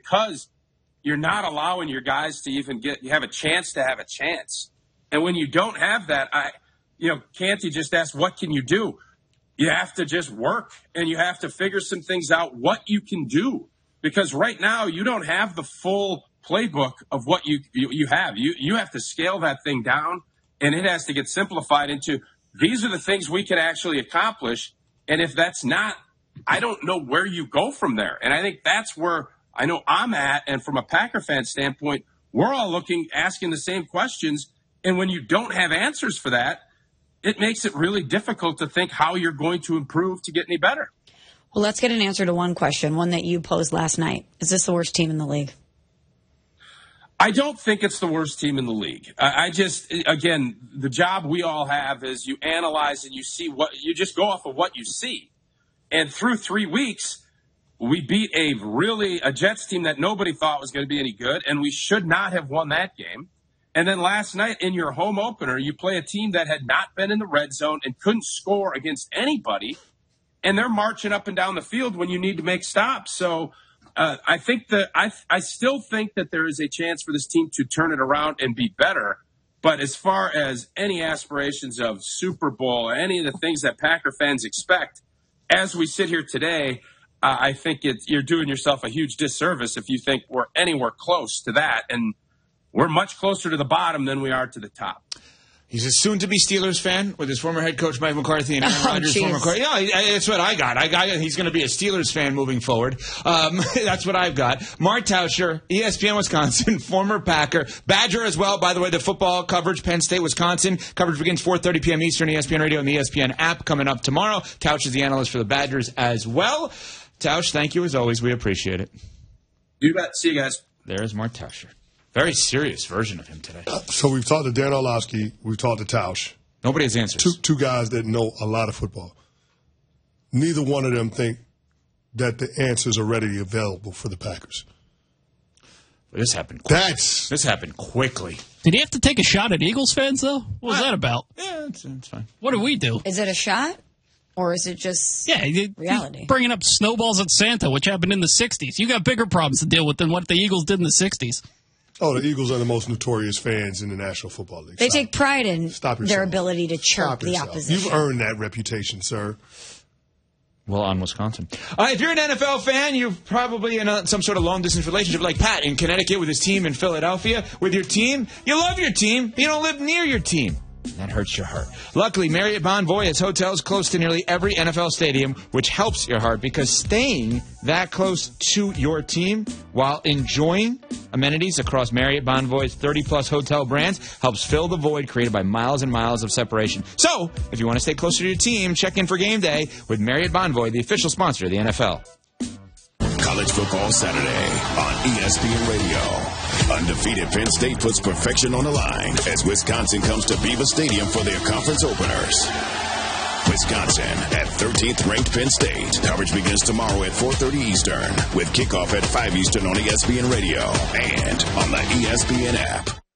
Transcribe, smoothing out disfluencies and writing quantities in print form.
because you're not allowing your guys to even have a chance to have a chance. And when you don't have that, Canty just asked, what can you do? You have to just work, and you have to figure some things out, what you can do. Because right now, you don't have the full playbook of what you have. You have to scale that thing down, and it has to get simplified into, these are the things we can actually accomplish. And if that's not, I don't know where you go from there. And I think that's where I know I'm at. And from a Packer fan standpoint, we're all asking the same questions. And when you don't have answers for that, it makes it really difficult to think how you're going to improve to get any better. Well, let's get an answer to one question, one that you posed last night. Is this the worst team in the league? I don't think it's the worst team in the league. Again, the job we all have is you analyze and you see you just go off of what you see. And through 3 weeks, we beat a Jets team that nobody thought was going to be any good, and we should not have won that game. And then last night in your home opener, you play a team that had not been in the red zone and couldn't score against anybody, and they're marching up and down the field when you need to make stops. So I think I still think that there is a chance for this team to turn it around and be better. But as far as any aspirations of Super Bowl or any of the things that Packer fans expect, as we sit here today, I think you're doing yourself a huge disservice if you think we're anywhere close to that. And we're much closer to the bottom than we are to the top. He's a soon-to-be Steelers fan with his former head coach Mike McCarthy and Aaron Rodgers' former coach. Yeah, that's what I got. He's going to be a Steelers fan moving forward. That's what I've got. Mark Tauscher, ESPN Wisconsin, former Packer. Badger as well, by the way, the football coverage, Penn State, Wisconsin. Coverage begins 4:30 p.m. Eastern, ESPN Radio and the ESPN app coming up tomorrow. Tausch is the analyst for the Badgers as well. Tausch, thank you as always. We appreciate it. You bet. See you guys. There's Mark Tauscher. Very serious version of him today. So we've talked to Dan Orlovsky. We've talked to Tausch. Nobody has answers. Two guys that know a lot of football. Neither one of them think that the answers are readily available for the Packers. This happened quickly. This happened quickly. Did he have to take a shot at Eagles fans, though? What was that about? Yeah, it's fine. What do we do? Is it a shot? Or is it just reality? Bringing up snowballs at Santa, which happened in the 60s. You got bigger problems to deal with than what the Eagles did in the 60s. Oh, the Eagles are the most notorious fans in the National Football League. They take pride in their ability to chirp the opposition. You've earned that reputation, sir. Well, on Wisconsin. If you're an NFL fan, you're probably in some sort of long-distance relationship like Pat in Connecticut with his team in Philadelphia. With your team, you love your team, you don't live near your team. That hurts your heart. Luckily, Marriott Bonvoy has hotels close to nearly every NFL stadium, which helps your heart because staying that close to your team while enjoying amenities across Marriott Bonvoy's 30-plus hotel brands helps fill the void created by miles and miles of separation. So, if you want to stay closer to your team, check in for game day with Marriott Bonvoy, the official sponsor of the NFL. College Football Saturday on ESPN Radio. Undefeated Penn State puts perfection on the line as Wisconsin comes to Beaver Stadium for their conference openers. Wisconsin at 13th ranked Penn State. Coverage begins tomorrow at 4:30 Eastern with kickoff at 5 Eastern on ESPN Radio and on the ESPN app.